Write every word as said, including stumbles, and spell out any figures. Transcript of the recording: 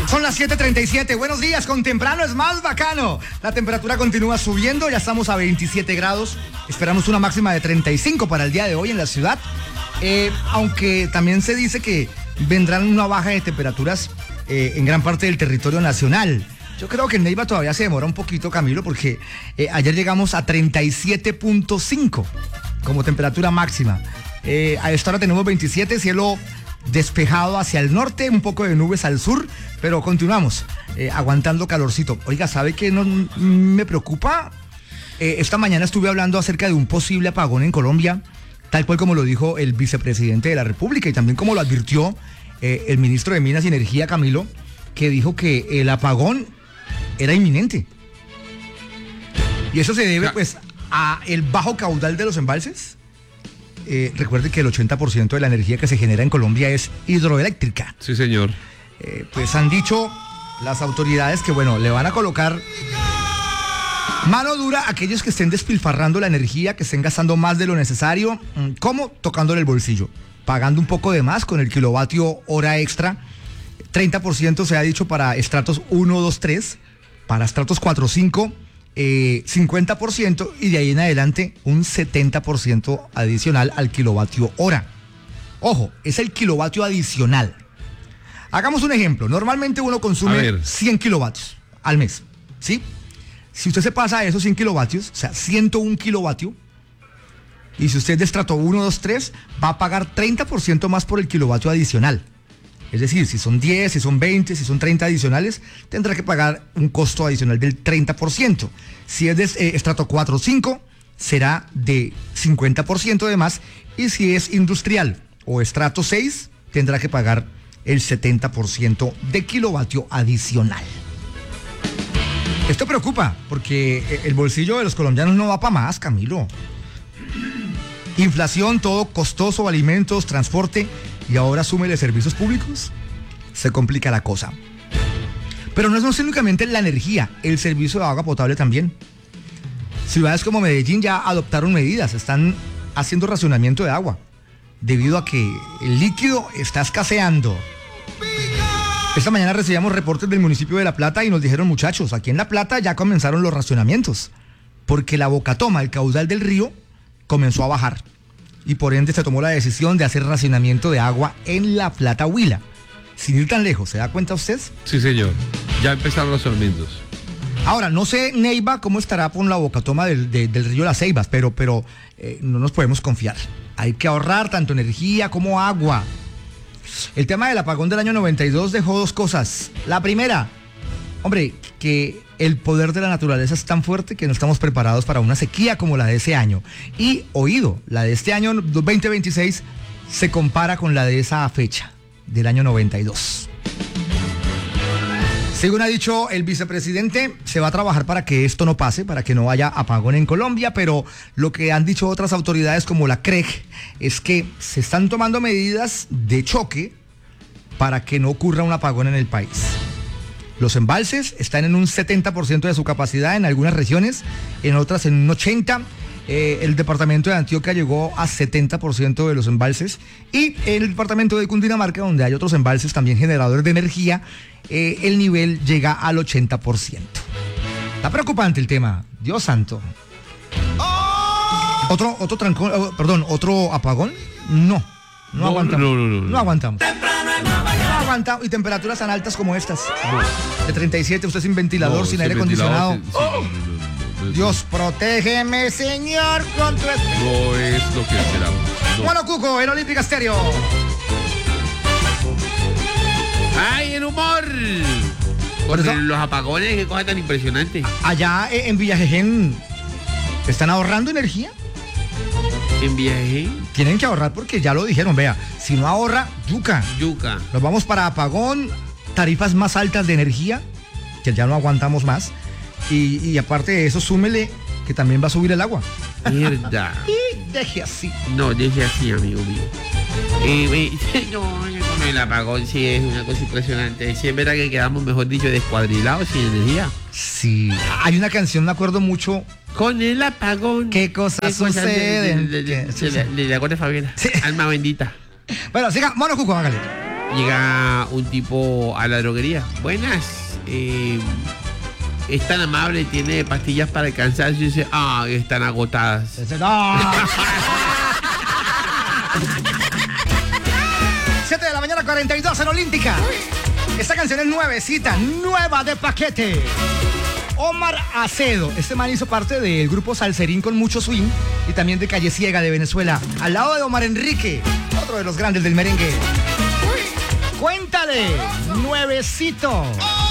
Son las siete treinta y siete. Buenos días, con temprano es más bacano. La temperatura continúa subiendo, ya estamos a veintisiete grados. Esperamos una máxima de treinta y cinco para el día de hoy en la ciudad. Eh, aunque también se dice que vendrán una baja de temperaturas eh, en gran parte del territorio nacional. Yo creo que en Neiva todavía se demora un poquito, Camilo, porque eh, ayer llegamos a treinta y siete punto cinco como temperatura máxima. Eh, a esta hora tenemos veintisiete, cielo despejado hacia el norte, un poco de nubes al sur, pero continuamos eh, aguantando calorcito. Oiga, ¿sabe qué no me preocupa? Eh, esta mañana estuve hablando acerca de un posible apagón en Colombia, tal cual como lo dijo el vicepresidente de la República y también como lo advirtió eh, el ministro de Minas y Energía, Camilo, que dijo que el apagón era inminente. Y eso se debe pues a el bajo caudal de los embalses. Eh, recuerde que el ochenta por ciento de la energía que se genera en Colombia es hidroeléctrica. Sí, señor. Eh, pues han dicho las autoridades que, bueno, le van a colocar mano dura a aquellos que estén despilfarrando la energía, que estén gastando más de lo necesario. ¿Cómo? Tocándole el bolsillo, pagando un poco de más con el kilovatio hora extra. treinta por ciento se ha dicho para estratos uno, dos, tres, para estratos cuatro, cinco, eh, cincuenta por ciento y de ahí en adelante un setenta por ciento adicional al kilovatio hora. Ojo, es el kilovatio adicional. Hagamos un ejemplo. Normalmente uno consume cien kilovatios al mes, ¿sí? Si usted se pasa a esos cien kilovatios, o sea, ciento uno kilovatios, y si usted es de estrato uno, dos, tres, va a pagar treinta por ciento más por el kilovatio adicional. Es decir, si son diez, si son veinte, si son treinta adicionales, tendrá que pagar un costo adicional del treinta por ciento. Si es de eh, estrato cuatro o cinco, será de cincuenta por ciento de más. Y si es industrial o estrato seis, tendrá que pagar el setenta por ciento de kilovatio adicional. Esto preocupa, porque el bolsillo de los colombianos no va para más, Camilo. Inflación, todo costoso, alimentos, transporte, y ahora súmele servicios públicos, se complica la cosa. Pero no es únicamente la energía, el servicio de agua potable también. Ciudades como Medellín ya adoptaron medidas, están haciendo racionamiento de agua, debido a que el líquido está escaseando. Esta mañana recibíamos reportes del municipio de La Plata y nos dijeron, muchachos, aquí en La Plata ya comenzaron los racionamientos, porque la Bocatoma, el caudal del río, comenzó a bajar. Y por ende se tomó la decisión de hacer racionamiento de agua en La Plata Huila. Sin ir tan lejos, ¿se da cuenta usted? Sí, señor. Ya empezaron los racionamientos. Ahora, no sé, Neiva, cómo estará con la Bocatoma del, de, del río Las Ceibas, pero, pero eh, no nos podemos confiar. Hay que ahorrar tanto energía como agua. El tema del apagón del año noventa y dos dejó dos cosas. La primera, hombre, que el poder de la naturaleza es tan fuerte que no estamos preparados para una sequía como la de ese año. Y, oído, la de este año veinte veintiséis se compara con la de esa fecha, del año noventa y dos. Según ha dicho el vicepresidente, se va a trabajar para que esto no pase, para que no haya apagón en Colombia, pero lo que han dicho otras autoridades como la C R E G es que se están tomando medidas de choque para que no ocurra un apagón en el país. Los embalses están en un setenta por ciento de su capacidad en algunas regiones, en otras en un ochenta por ciento. Eh, el departamento de Antioquia llegó a setenta por ciento de los embalses y en el departamento de Cundinamarca, donde hay otros embalses también generadores de energía, eh, el nivel llega al ochenta por ciento. Está preocupante el tema, Dios santo. ¿Otro, otro trancón, oh, perdón, otro apagón? No, no, no aguantamos. No, no, no, no. no aguantamos. No aguantamos. Y temperaturas tan altas como estas. No. De treinta y siete, usted sin ventilador, no, sin aire acondicionado. Sin, oh. sin, no, no, no. Dios, protégeme, Señor, con tu espíritu. No es lo que esperamos. No. Bueno, Cuco, en Olímpica Estéreo. ¡Ay, el humor! Por eso, los apagones, qué cosa tan impresionante. Allá en Villajején, ¿están ahorrando energía? ¿En Villajején? Tienen que ahorrar porque ya lo dijeron, vea, si no ahorra, yuca. Yuca. Nos vamos para apagón, tarifas más altas de energía, que ya no aguantamos más. Y, y aparte de eso, súmele que también va a subir el agua. Mierda. Y deje así. No, deje así, amigo mío. Eh, eh, no, con el apagón sí es una cosa impresionante. Sí es verdad que quedamos, mejor dicho, descuadrilados sin energía. Sí. Hay una canción, me acuerdo mucho. Con el apagón. ¿Qué cosas suceden? Le acuerdo, Fabiana. Sí. Alma bendita. Bueno, siga. Mono Cuco, hágale. Llega un tipo a la droguería. Buenas. Eh, es tan amable, tiene pastillas para el cansancio y dice, ah, están agotadas. No. siete de la mañana, cuarenta y dos en Olímpica. Esta canción es nuevecita, nueva de paquete. Omar Acedo. Este man hizo parte del grupo Salserín con mucho swing y también de Calle Ciega de Venezuela. Al lado de Omar Enrique, otro de los grandes del merengue. Cuéntale, nuevecito.